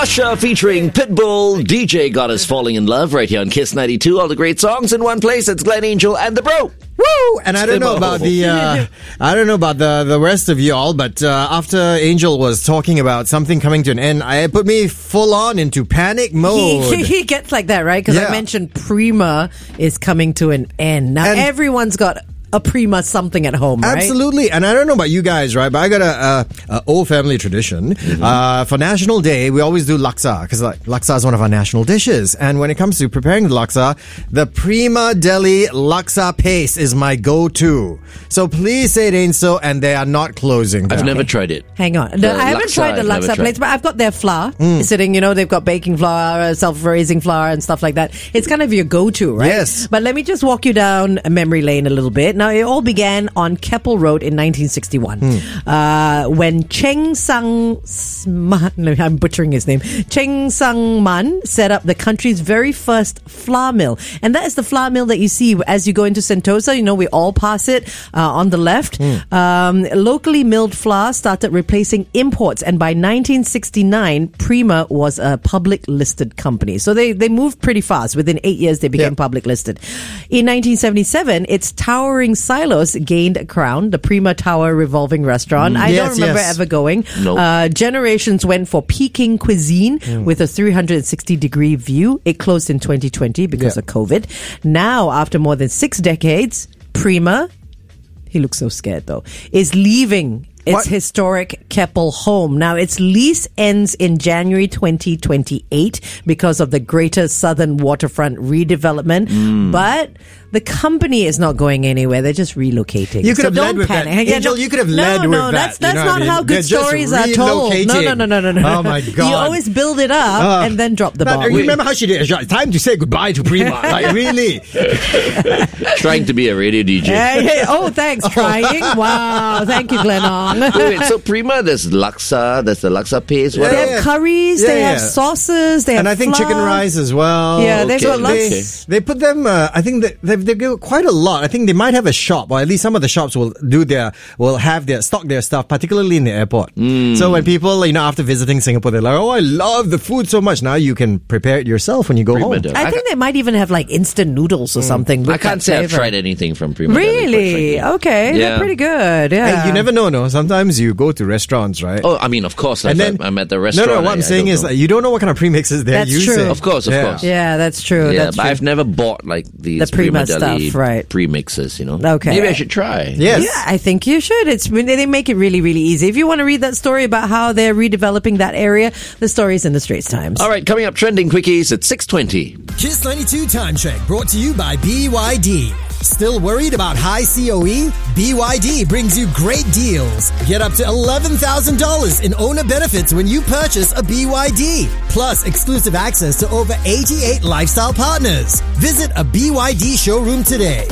Usher featuring Pitbull. DJ got us falling in love right here on Kiss 92. All the great songs in one place. It's Glenn Angel and the Bro. Woo! And I don't know about the rest of y'all, but after Angel was talking about something coming to an end, it put me full on into panic mode. He gets like that, right? Because I mentioned Prima is coming to an end. Now everyone's got a Prima something at home, right? Absolutely. And I don't know about you guys, right? But I got a old family tradition. For National Day, we always do laksa because laksa is one of our national dishes. And when it comes to preparing the laksa, the Prima Deli laksa paste is my go-to. So please say it ain't so, and they are not closing. I've never tried it. Hang on. No, I haven't tried the laksa plates, but I've got their flour sitting, they've got baking flour, self-raising flour and stuff like that. It's kind of your go-to, right? Yes. But let me just walk you down memory lane a little bit. Now, it all began on Keppel Road in 1961 when Cheng Sang Man, I'm butchering his name, Cheng Sang Man set up the country's very first flour mill. And that is the flour mill that you see as you go into Sentosa. We all pass it on the left. Locally milled flour started replacing imports. And by 1969, Prima was a public listed company. So they moved pretty fast. Within 8 years, they became public listed. In 1977, its towering silos gained a crown, the Prima Tower Revolving Restaurant. I don't remember ever going. No. Generations went for Peking cuisine with a 360-degree view. It closed in 2020 because of COVID. Now, after more than 6 decades, Prima, he looks so scared though, is leaving its historic Keppel home. Now, its lease ends in January 2028 because of the Greater Southern Waterfront redevelopment. But the company is not going anywhere. They're just relocating. You could have don't led with panic. that. Angel, you could have led with that. That's not how good stories are told. No. Oh my God. You always build it up and then drop the bomb. You remember how she did it? It's time to say goodbye to Prima. Like, really? Trying to be a radio DJ. Oh, thanks. Trying. Wow. Thank you, Glenn. Wait, so Prima, there's laksa, there's the laksa paste. What They have curries, they have sauces, they have and I think flour. chicken rice as well. Yeah, they've got lots. They put them, I think they give quite a lot. I think they might have a shop, or at least some of the shops will stock their stuff, particularly in the airport. So when people, after visiting Singapore, they're like, oh, I love the food so much. Now you can prepare it yourself when you go home. I think they might even have like instant noodles or something. I can't say I've tried anything from Prima. Really? Okay. They're pretty good. Yeah. Hey, you never know, no? Sometimes you go to restaurants, right? Oh, I mean, of course. I'm at the restaurant. No, what I'm saying is you don't know what kind of premixes they're using. True. Of course. Yeah, that's true. Yeah, that's but true. I've never bought like these the Prima Deli stuff, right? Premixes, Okay. Maybe I should try. Yes. Yeah, I think you should. They make it really, really easy. If you want to read that story about how they're redeveloping that area, the story's in the Straits Times. All right, coming up, trending quickies at 6:20. Kiss 92 Time Check brought to you by BYD. Still worried about high COE? BYD brings you great deals. Get up to $11,000 in owner benefits when you purchase a BYD. Plus exclusive access to over 88 lifestyle partners. Visit a BYD showroom today.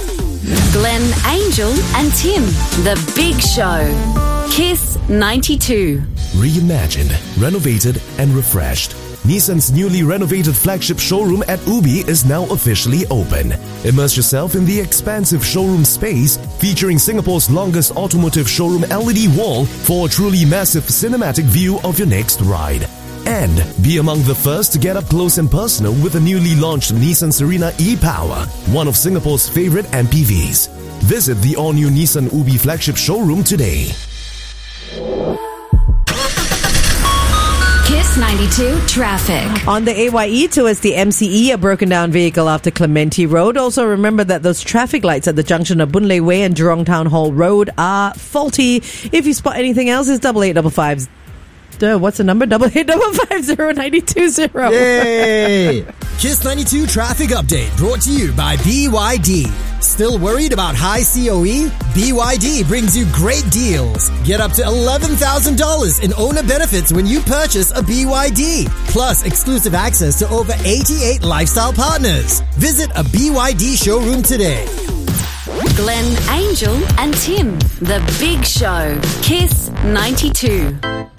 Glenn, Angel and Tim. The Big Show. Kiss 92. Reimagined, renovated and refreshed. Nissan's newly renovated flagship showroom at Ubi is now officially open. Immerse yourself in the expansive showroom space featuring Singapore's longest automotive showroom LED wall for a truly massive cinematic view of your next ride. And be among the first to get up close and personal with the newly launched Nissan Serena e-Power, one of Singapore's favorite MPVs. Visit the all-new Nissan Ubi flagship showroom today. Kiss 92 traffic. On the AYE towards the MCE, a broken down vehicle after Clementi Road. Also remember that those traffic lights at the junction of Boon Lay Way and Jurong Town Hall Road are faulty. If you spot anything else, it's 8855. What's the number? 88550920. Yay! Kiss 92 Traffic Update brought to you by BYD. Still worried about high COE? BYD brings you great deals. Get up to $11,000 in owner benefits when you purchase a BYD. Plus exclusive access to over 88 lifestyle partners. Visit a BYD showroom today. Glenn, Angel and Tim. The Big Show. Kiss 92.